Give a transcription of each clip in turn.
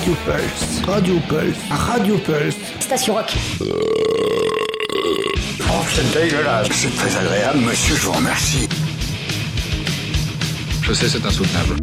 Radio Pulse, Radio Pulse, Radio Pulse. Station Rock. Oh, c'est dégueulasse. C'est très agréable, monsieur, je vous remercie. Je sais, c'est insoutenable.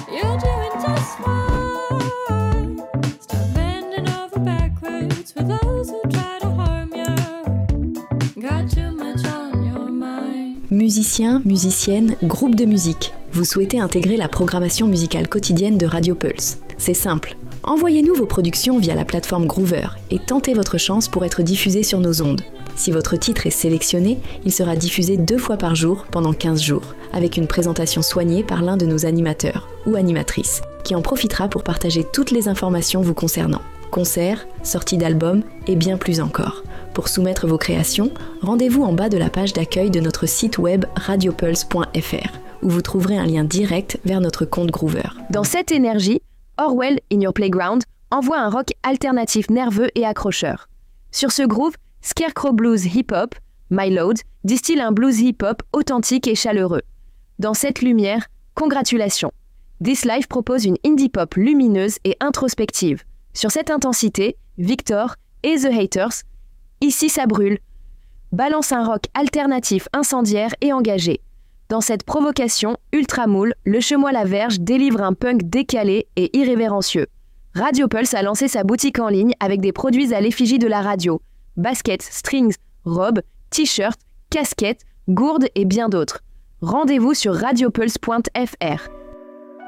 Musiciens, musiciennes, groupe de musique. Vous souhaitez intégrer la programmation musicale quotidienne de Radio Pulse. C'est simple. Envoyez-nous vos productions via la plateforme Groover et tentez votre chance pour être diffusé sur nos ondes. Si votre titre est sélectionné, il sera diffusé 2 fois par jour pendant 15 jours, avec une présentation soignée par l'un de nos animateurs ou animatrices, qui en profitera pour partager toutes les informations vous concernant. Concerts, sorties d'albums et bien plus encore. Pour soumettre vos créations, rendez-vous en bas de la page d'accueil de notre site web radiopulse.fr, où vous trouverez un lien direct vers notre compte Groover. Dans cette énergie, Orwell in Your Playground envoie un rock alternatif nerveux et accrocheur. Sur ce groove, Scarecrow Blues Hip Hop, My Load, distille un blues hip hop authentique et chaleureux. Dans cette lumière, congratulations. This Life propose une indie pop lumineuse et introspective. Sur cette intensité, Victor et The Haters, Ici ça brûle, balance un rock alternatif incendiaire et engagé. Dans cette provocation ultra moule, le Chemois la Verge délivre un punk décalé et irrévérencieux. Radio Pulse a lancé sa boutique en ligne avec des produits à l'effigie de la radio. Baskets, strings, robes, t-shirts, casquettes, gourdes et bien d'autres. Rendez-vous sur radiopulse.fr.